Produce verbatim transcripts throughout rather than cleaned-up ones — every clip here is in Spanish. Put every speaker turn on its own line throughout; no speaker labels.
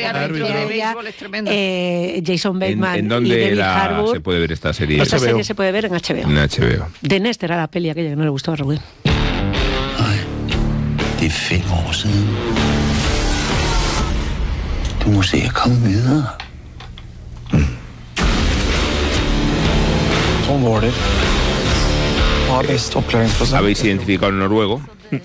de béisbol es tremendo. Eh, Jason Bateman
¿En, en
y
dónde
David
la,
Harbour.
se puede ver esta serie?
Esta serie se puede ver en H B O.
En H B O.
The Nest era la peli aquella que no le gustó a Rubén.
Det er fem år siden. Du må se at komme videre.
Sånn var det. Har best opplæringsprosent.
Habéis identificado el noruego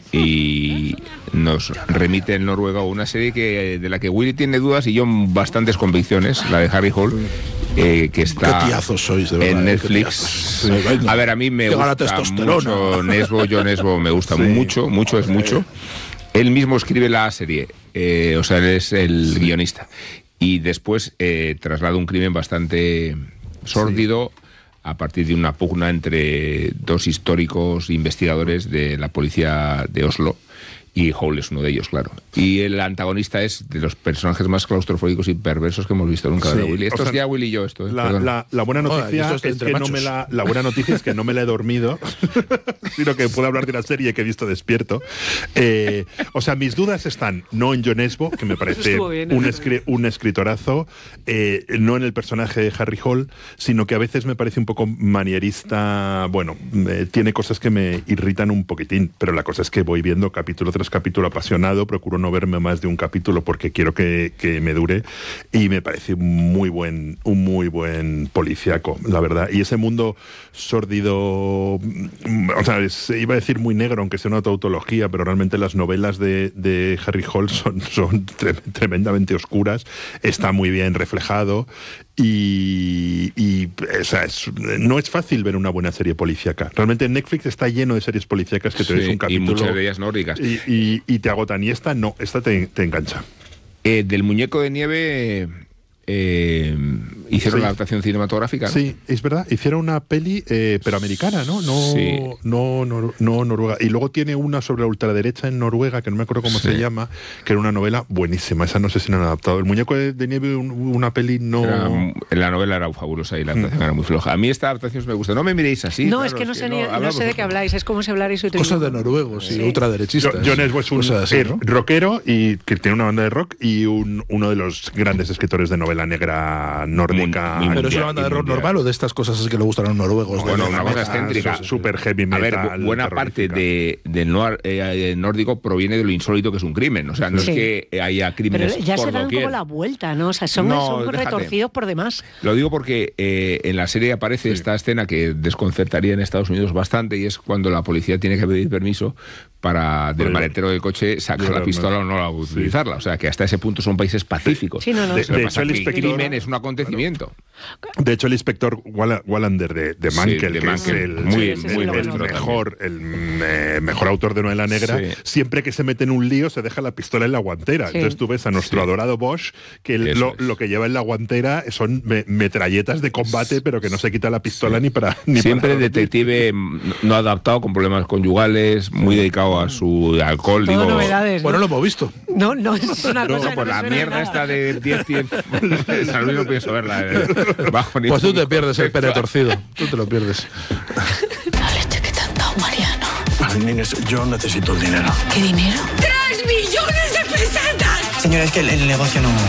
y nos remite el noruego a una serie que, de la que Willy tiene dudas y yo bastantes convicciones, la de Harry Hole. Eh, que está
qué tiazos sois, de verdad,
en
eh,
Netflix.
Sí,
a ver, a mí me gusta mucho Nesbo, yo Nesbo me gusta sí. mucho, mucho es mucho. Él mismo escribe la serie, eh, o sea, él es el sí. guionista. Y después eh, traslada un crimen bastante sórdido sí. a partir de una pugna entre dos históricos investigadores de la policía de Oslo. Y Hole es uno de ellos, claro. Y el antagonista es de los personajes más claustrofóbicos y perversos que hemos visto nunca. Sí, de Willy. Esto o sea, es ya Willy y yo, esto. ¿eh?
La, la, la buena noticia oh, es que no me la, la buena noticia es que no me la he dormido, sino que puedo hablar de una serie que he visto despierto. Eh, o sea, mis dudas están no en Jon Nesbo, que me parece bien, un, escri un escritorazo, eh, no en el personaje de Harry Hole, sino que a veces me parece un poco manierista. Bueno, eh, tiene cosas que me irritan un poquitín, pero la cosa es que voy viendo capítulo tras capítulo apasionado, procuro no verme más de un capítulo porque quiero que, que me dure, y me parece muy buen, un muy buen policíaco, la verdad. Y ese mundo sórdido, o sea, es, iba a decir muy negro, aunque sea una tautología, pero realmente las novelas de, de Harry Hole son, son tre tremendamente oscuras, está muy bien reflejado. Y, y o sea, es, no es fácil ver una buena serie policíaca. Realmente Netflix está lleno de series policíacas que te sí, ves un capítulo.
Y muchas de ellas nórdicas.
Y, y, y te agotan. Y esta no, esta te, te engancha.
Eh, del muñeco de nieve eh, hicieron sí. la adaptación cinematográfica, ¿no?
Sí, es verdad. Hicieron una peli, eh, pero americana, ¿no? No,
sí.
no, no, no noruega. Y luego tiene una sobre la ultraderecha en Noruega, que no me acuerdo cómo sí. se llama, que era una novela buenísima. Esa no sé si la han adaptado. El muñeco de, de nieve, un, una peli no...
Era, en la novela era fabulosa y la adaptación mm. era muy floja. A mí esta adaptación me gusta. No me miréis así.
No,
claro,
es que no,
es
sé,
que
ni,
no,
no sé de qué habláis. Es como si hablarais...
Cosas de noruegos y sí. ultraderechistas.
Jon Nesbo es un así, ¿no? rockero y que tiene una banda de rock y un, uno de los grandes escritores de novela negra nórdica.
Muy, muy ¿Pero es una banda de rock normal o de estas cosas así que le gustan a los noruegos?
Bueno,
de
una cosa excéntrica.
Super heavy metal.
A ver, buena parte de, del noir eh, nórdico proviene de lo insólito que es un crimen. O sea, no sí. es que haya crímenes
Pero ya
por
se dan un poco la vuelta, ¿no? O sea, son,
no,
son retorcidos por demás.
Lo digo porque eh, en la serie aparece sí. esta escena que desconcertaría en Estados Unidos bastante, y es cuando la policía tiene que pedir permiso para del maletero del coche sacar la pistola o no la utilizarla. O sea, que hasta ese punto son países pacíficos.
Sí, no, no,
de,
sí.
de hecho, el,
el crimen es un acontecimiento.
De hecho, el inspector Wallander de, de Mankel, sí, de que Mankel. es el,
muy,
sí,
muy
el, el mejor, el eh, mejor autor de novela negra, sí. siempre que se mete en un lío se deja la pistola en la guantera. Sí. Entonces tú ves a nuestro sí. adorado Bosch que lo, lo que lleva en la guantera son me, metralletas de combate, pero que no se quita la pistola sí. ni para... Ni
siempre
para
detective no adaptado, con problemas conyugales, muy dedicado a su alcohol.
Todo
digo,
novedades,
bueno, ¿no? lo hemos visto.
No, no, es una
no,
cosa
por
que
la
no
mierda esta de diez tiempos. San Luis no pienso verla. Eh, bajo
pues tú te pierdes el pene torcido. Tú te lo pierdes.
La leche que te han dado, Mariano.
Inés, yo necesito el dinero.
¿Qué dinero? ¡Tres millones de pesetas!
Señora, es que el, el negocio no...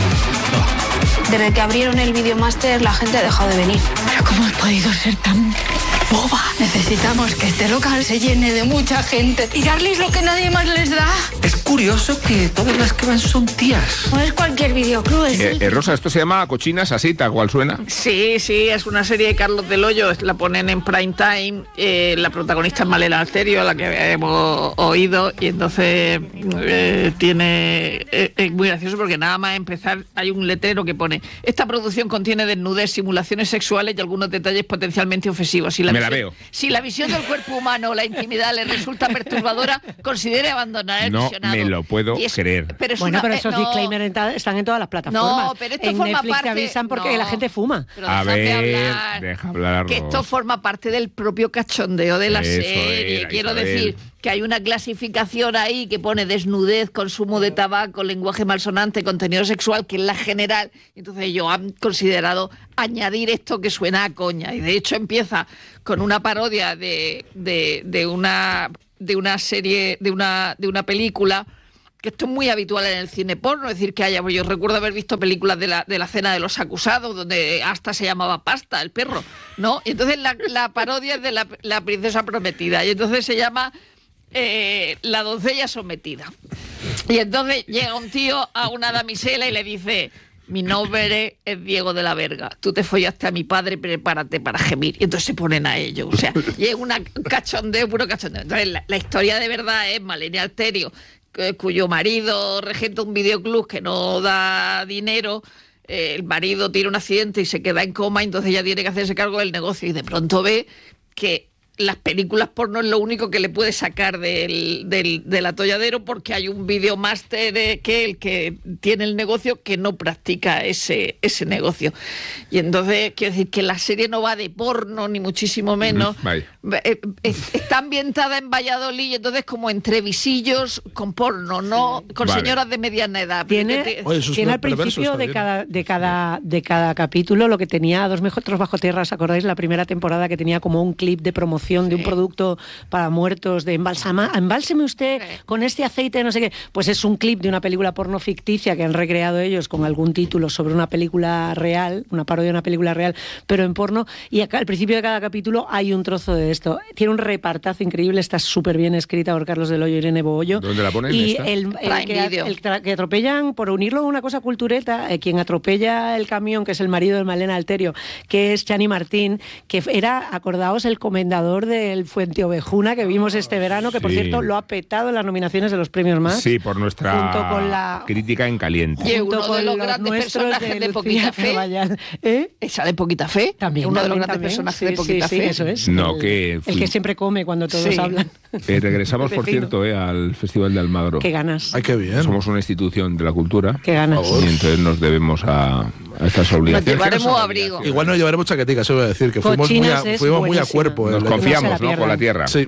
no.
Desde que abrieron el Videomaster, la gente ha dejado de venir.
¿Pero cómo has podido ser tan boba?
Necesitamos que este local se llene de mucha gente y darles lo que nadie más les da.
Es curioso que todas las que van son tías.
No es cualquier videoclub, es
eh, eh, Rosa, ¿esto se llama Cochinas así, tal cual suena?
Sí, sí, es una serie de Carlos del Hoyo, la ponen en prime time, eh, la protagonista es Malena Alterio, la que hemos oído, y entonces eh, tiene... Eh, es muy gracioso porque nada más empezar hay un letrero que pone: esta producción contiene desnudez, simulaciones sexuales y algunos detalles potencialmente ofensivos. Si la
Me
visión,
la veo.
Si la visión del cuerpo humano o la intimidad le resulta perturbadora, considere abandonar el
no
visionado.
No me lo puedo
es,
creer.
Pero es
bueno,
una,
pero
eh,
esos
no,
disclaimers están en todas las plataformas.
No, pero esto
en
forma
Netflix
parte,
te avisan porque
no,
la gente fuma.
A ver,
hablar,
deja hablar.
Que esto forma parte del propio cachondeo de la
Eso
serie.
era,
Quiero
Isabel.
decir que hay una clasificación ahí que pone desnudez, consumo de tabaco, lenguaje malsonante, contenido sexual, que es la general. Entonces ellos han considerado añadir esto que suena a coña. Y de hecho empieza con una parodia de, de, de una de una serie, de una, de una película que esto es muy habitual en el cine porno, es decir, que haya, yo recuerdo haber visto películas de la, de la cena de los acusados, donde hasta se llamaba Pasta, el perro, ¿no? Y entonces la, la parodia es de la, la princesa prometida, y entonces se llama eh, La doncella sometida. Y entonces llega un tío a una damisela y le dice: mi nombre es Diego de la Verga, tú te follaste a mi padre, prepárate para gemir. Y entonces se ponen a ello, o sea, y es una cachondeo, puro cachondeo. Entonces la, la historia de verdad es Malene Alterio, cuyo marido regenta un videoclub que no da dinero, eh, el marido tiene un accidente y se queda en coma, entonces ella tiene que hacerse cargo del negocio y de pronto ve que las películas porno es lo único que le puede sacar del, del, del atolladero, porque hay un videomáster eh, que el que tiene el negocio que no practica ese, ese negocio. Y entonces, quiero decir que la serie no va de porno, ni muchísimo menos. Mm, eh, eh, está ambientada en Valladolid, y entonces como entre visillos con porno, no con vale. señoras de mediana edad.
Tiene, Oye, tiene al principio de cada, de, cada, de cada capítulo lo que tenía Dos Metros Bajo Tierra, ¿os acordáis? La primera temporada, que tenía como un clip de promoción de un producto para muertos, de embalsama, embálseme usted con este aceite, no sé qué. Pues es un clip de una película porno ficticia que han recreado ellos con algún título sobre una película real, una parodia de una película real, pero en porno. Y acá, al principio de cada capítulo hay un trozo de esto. Tiene un repartazo increíble, está súper bien escrita por Carlos del Hoyo y Irene Bobollo.
¿Dónde la ponen?
Y el, el, que, el que atropellan, por unirlo a una cosa cultureta, eh, quien atropella el camión, que es el marido de Malena Alterio, que es Chani Martín, que era, acordaos, el comendador del Fuente Ovejuna que vimos este verano, que sí. por cierto lo ha petado en las nominaciones de los premios más.
Sí, por nuestra junto con la crítica en caliente.
Y uno de los, los grandes personajes de, de Poquita Fe. ¿Eh? Esa de Poquita Fe. También. Uno también, de los grandes también. personajes sí, de Poquita sí, Fe. Sí,
eso es.
No,
el,
que
el que siempre come cuando todos sí. hablan.
Eh, regresamos, por cierto, eh, al Festival de Almagro.
Qué ganas.
Ay, qué bien.
Somos una institución de la cultura.
Qué ganas.
Y entonces nos debemos a, a estas obligaciones.
Nos llevaremos abrigo.
Igual no llevaremos chaquetica, eso voy a decir, que fuimos muy, a, fuimos muy a cuerpo.
Nos confiamos, ¿no? Con la tierra.
Sí.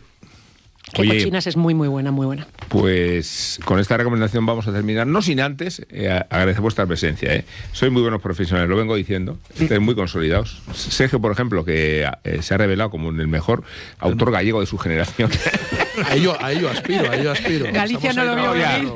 Que Oye, Cochinas es muy, muy buena, muy buena.
Pues con esta recomendación vamos a terminar, no sin antes eh, agradecer vuestra presencia. Eh. Sois muy buenos profesionales, lo vengo diciendo, estáis muy consolidados. Sergio, por ejemplo, que eh, se ha revelado como el mejor autor gallego de su generación.
A ello, a ello aspiro, a ello aspiro.
Galicia no lo vio venir.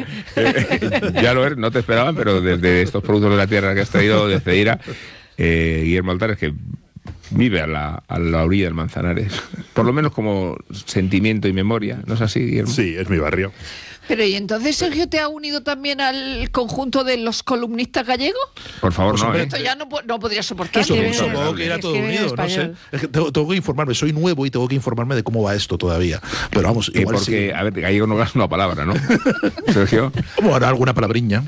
Eh, ya lo es, no te esperaban, pero desde estos productos de la tierra que has traído de Ceira, eh, Guillermo Altares, que vive a la, a la orilla del Manzanares, por lo menos como sentimiento y memoria, ¿no es así, Guillermo?
Sí, es mi barrio.
Pero ¿y entonces Sergio te ha unido también al conjunto de los columnistas gallegos?
Por favor,
pues
no,
¿eh?
¿eh?
Esto ya no, no podría soportar.
Eso, supongo que era todo unido, no sé. Es que tengo, tengo que informarme, soy nuevo y tengo que informarme de cómo va esto todavía. Pero vamos,
eh,
igual
porque,
sí.
a ver, gallego no das una palabra, ¿no? Sergio.
Bueno, alguna palabriña.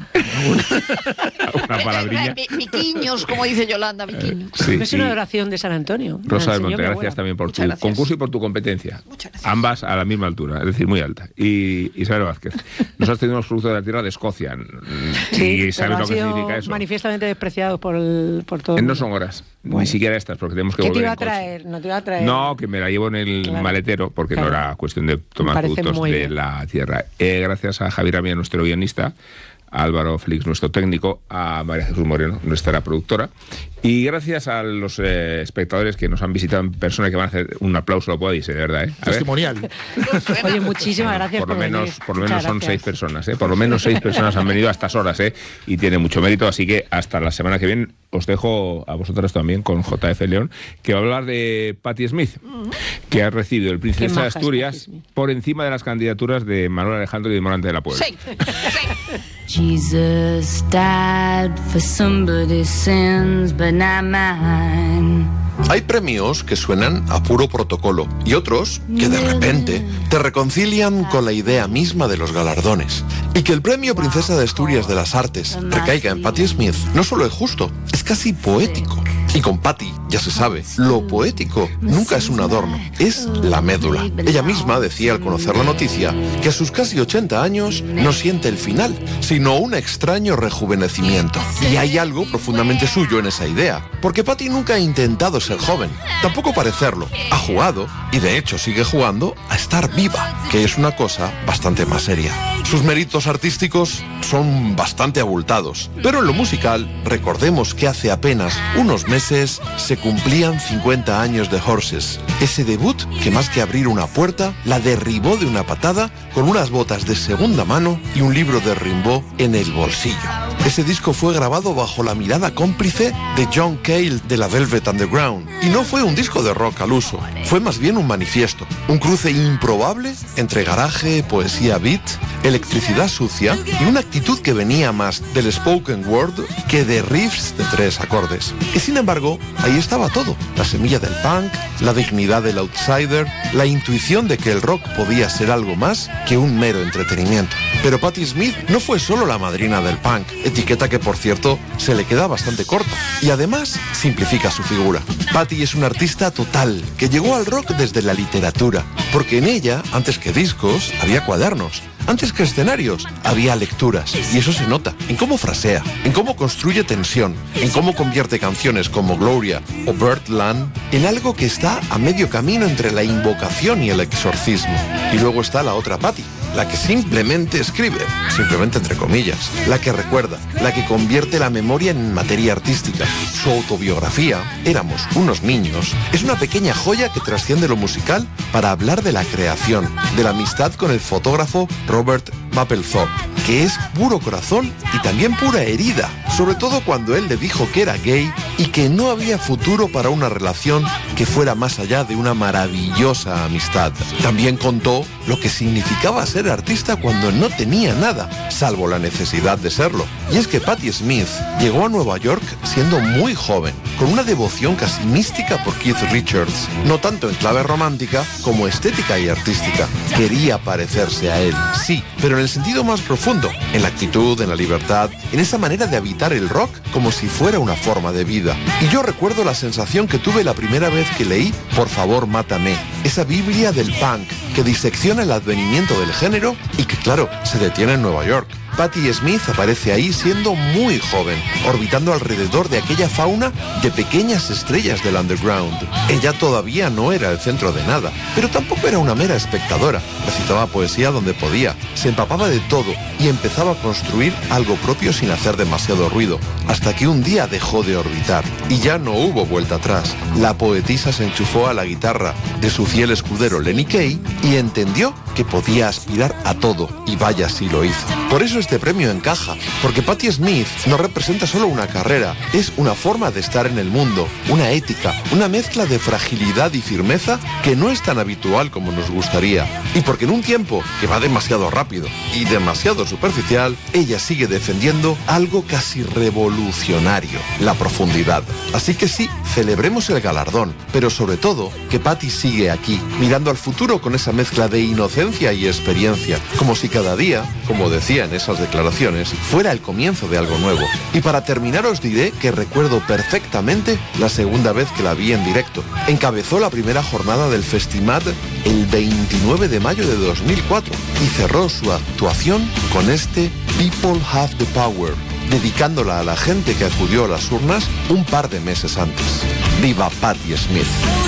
Una palabriña.
Viquiños, como dice Yolanda, viquiños.
Sí,
es una adoración de San Antonio.
Rosa del Monte, gracias también por Muchas tu gracias. concurso y por tu competencia.
Muchas gracias.
Ambas a la misma altura, es decir, muy alta. Y Isabel Vázquez. Nos has tenido unos productos de la tierra de Escocia.
Sí,
y sabes lo que significa eso.
Manifiestamente despreciados por, el, por todo.
No son horas, bueno. ni siquiera estas, porque tenemos que
¿Qué
volver.
te iba a traer? No te iba a traer.
No, que me la llevo en el claro. maletero, porque claro. no era cuestión de tomar productos de bien. la tierra. Eh, gracias a Javier Ramírez, nuestro guionista, a Álvaro Félix, nuestro técnico, a María Jesús Moreno, nuestra productora, y gracias a los eh, espectadores que nos han visitado en persona, que van a hacer un aplauso, lo podéis, de verdad, ¿eh?
Testimonial.
Oye, muchísimas gracias
por, por lo
venir.
menos, por lo menos son seis personas, ¿eh? Por lo menos seis personas han venido a estas horas, ¿eh? Y tiene mucho mérito, así que hasta la semana que viene os dejo a vosotros también con J F León, que va a hablar de Patti Smith, que ha recibido el Princesa de Asturias por encima de las candidaturas de Manuel Alejandro y de Morante de la Puebla.
Sí, sí.
Jesus died for somebody's sins, but not mine.
Hay premios que suenan a puro protocolo y otros que de repente te reconcilian con la idea misma de los galardones. Y que el premio Princesa de Asturias de las Artes recaiga en Patti Smith no solo es justo, es casi poético. Y con Patti, ya se sabe, lo poético nunca es un adorno, es la médula. Ella misma decía al conocer la noticia que a sus casi ochenta años no siente el final, sino un extraño rejuvenecimiento. Y hay algo profundamente suyo en esa idea, porque Patti nunca ha intentado ser joven, tampoco parecerlo. Ha jugado, y de hecho sigue jugando, a estar viva. que es una cosa bastante más seria. Sus méritos artísticos son bastante abultados, pero en lo musical, recordemos que hace apenas unos meses se cumplían cincuenta años de Horses, ese debut que más que abrir una puerta, la derribó de una patada con unas botas de segunda mano y un libro de Rimbaud en el bolsillo. Ese disco fue grabado bajo la mirada cómplice de John Cale de la Velvet Underground, y no fue un disco de rock al uso, fue más bien un manifiesto, un cruce improbable entre garaje, poesía beat, electricidad sucia y una actitud que venía más del spoken word que de riffs de tres acordes. Y sin embargo, ahí estaba todo, la semilla del punk, la dignidad del outsider, la intuición de que el rock podía ser algo más que un mero entretenimiento. Pero Patti Smith no fue solo la madrina del punk, etiqueta que por cierto se le queda bastante corta, y además simplifica su figura. Patti es una artista total que llegó al rock desde la literatura, porque en ella, antes que discos, había cuadernos. Antes que escenarios, había lecturas, y eso se nota en cómo frasea, en cómo construye tensión, en cómo convierte canciones como Gloria o Birdland en algo que está a medio camino entre la invocación y el exorcismo. Y luego está la otra Patti, la que simplemente escribe, simplemente entre comillas, la que recuerda, la que convierte la memoria en materia artística. Su autobiografía, Éramos unos niños, es una pequeña joya que trasciende lo musical para hablar de la creación, de la amistad con el fotógrafo Robert Mapplethorpe, que es puro corazón y también pura herida, sobre todo cuando él le dijo que era gay y que no había futuro para una relación que fuera más allá de una maravillosa amistad. También contó lo que significaba ser artista cuando no tenía nada, salvo la necesidad de serlo. Y es que Patti Smith llegó a Nueva York siendo muy joven, con una devoción casi mística por Keith Richards, no tanto en clave romántica como estética y artística. Quería parecerse a él, sí, pero en el sentido más profundo, en la actitud, en la libertad, en esa manera de habitar el rock como si fuera una forma de vida. Y yo recuerdo la sensación que tuve la primera vez que leí Por favor, mátame, esa Biblia del punk que disecciona el advenimiento del género y que, claro, se detiene en Nueva York. Patti Smith aparece ahí siendo muy joven, orbitando alrededor de aquella fauna de pequeñas estrellas del underground. Ella todavía no era el centro de nada, pero tampoco era una mera espectadora. Recitaba poesía donde podía, se empapaba de todo y empezaba a construir algo propio sin hacer demasiado ruido, hasta que un día dejó de orbitar y ya no hubo vuelta atrás. La poetisa se enchufó a la guitarra de su fiel escudero Lenny Kaye y entendió que podía aspirar a todo, y vaya si lo hizo. Por eso este premio encaja, porque Patti Smith no representa solo una carrera, es una forma de estar en el mundo, una ética, una mezcla de fragilidad y firmeza que no es tan habitual como nos gustaría. Y porque en un tiempo que va demasiado rápido y demasiado superficial, ella sigue defendiendo algo casi revolucionario, la profundidad. Así que sí, celebremos el galardón, pero sobre todo que Patti sigue aquí, mirando al futuro con esa mezcla de inocencia y experiencia, como si cada día, como decía en esas declaraciones, fuera el comienzo de algo nuevo. Y para terminar os diré que recuerdo perfectamente la segunda vez que la vi en directo. Encabezó la primera jornada del Festimad el veintinueve de mayo de dos mil cuatro y cerró su actuación con este People Have the Power, dedicándola a la gente que acudió a las urnas un par de meses antes. ¡Viva Patti Smith!